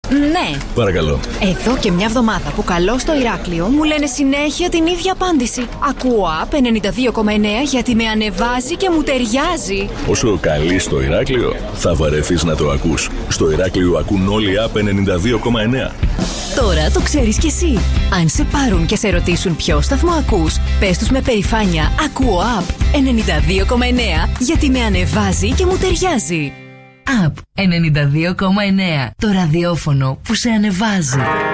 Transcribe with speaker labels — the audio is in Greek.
Speaker 1: Ναι.
Speaker 2: Παρακαλώ.
Speaker 1: Εδώ και μια εβδομάδα που καλώ στο Ηράκλειο μου λένε συνέχεια την ίδια απάντηση. Ακούω App 92,9 γιατί με ανεβάζει και μου ταιριάζει.
Speaker 2: Όσο καλεί στο Ηράκλειο, θα βαρεθείς να το ακούς. Στο Ηράκλειο ακούν όλοι App 92,9.
Speaker 1: Τώρα το ξέρεις κι εσύ. Αν σε πάρουν και σε ρωτήσουν ποιο σταθμό ακούς, πες τους με περηφάνεια ακούω App 92,9 γιατί με ανεβάζει και μου ταιριάζει. App 92,9. Το ραδιόφωνο που σε ανεβάζει.